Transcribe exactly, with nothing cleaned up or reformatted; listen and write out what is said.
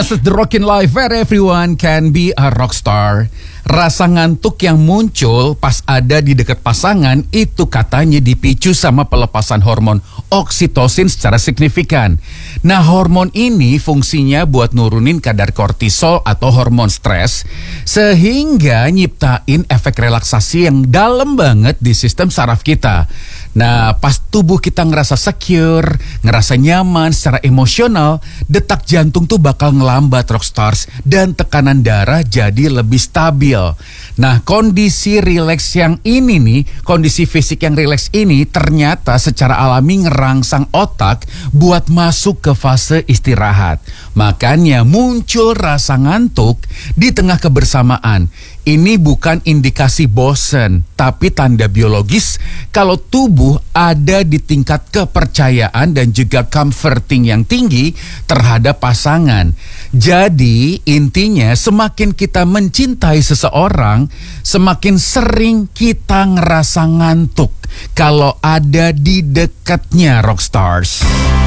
This is the Rockin' Life where everyone can be a rockstar. Rasa ngantuk yang muncul pas ada di dekat pasangan itu katanya dipicu sama pelepasan hormon oksitosin secara signifikan. Nah, hormon ini fungsinya buat nurunin kadar kortisol atau hormon stres sehingga nyiptain efek relaksasi yang dalam banget di sistem saraf kita. Nah, pas tubuh kita ngerasa secure, ngerasa nyaman secara emosional, detak jantung tuh bakal ngelambat rockstars dan tekanan darah jadi lebih stabil. Nah, kondisi rileks yang ini nih, kondisi fisik yang rileks ini ternyata secara alami ngerangsang otak buat masuk ke fase istirahat. Makanya muncul rasa ngantuk di tengah kebersamaan. Ini bukan indikasi bosen, tapi tanda biologis kalau tubuh ada di tingkat kepercayaan dan juga comforting yang tinggi terhadap pasangan. Jadi intinya semakin kita mencintai seseorang, semakin sering kita ngerasa ngantuk kalau ada di dekatnya rockstars.